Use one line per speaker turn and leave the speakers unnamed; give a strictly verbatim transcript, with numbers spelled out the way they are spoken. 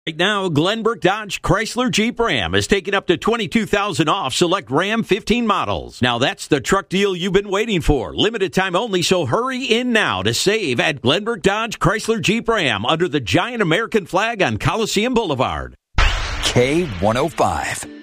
Right now, Glenbrook Dodge Chrysler Jeep Ram is taking up to twenty-two thousand dollars off select Ram fifteen models. Now that's the truck deal you've been waiting for. Limited time only, so hurry in now to save at Glenbrook Dodge Chrysler Jeep Ram under the giant American flag on Coliseum Boulevard.
K one oh five.